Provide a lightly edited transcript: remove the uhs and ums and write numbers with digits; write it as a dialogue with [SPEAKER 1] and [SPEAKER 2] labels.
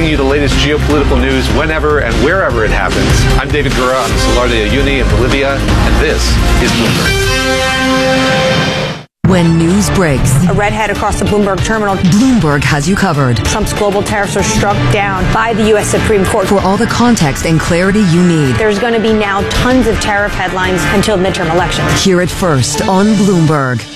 [SPEAKER 1] bringing you the latest geopolitical news whenever and wherever it happens. I'm David Gura on the Salar de Uyuni in Bolivia, and this is Bloomberg.
[SPEAKER 2] When news breaks,
[SPEAKER 3] a redhead across the Bloomberg terminal.
[SPEAKER 2] Bloomberg has you covered.
[SPEAKER 3] Trump's global tariffs are struck down by the U.S. Supreme Court.
[SPEAKER 2] For all the context and clarity you need.
[SPEAKER 3] There's going to be now tons of tariff headlines until midterm elections.
[SPEAKER 2] Hear it first on Bloomberg.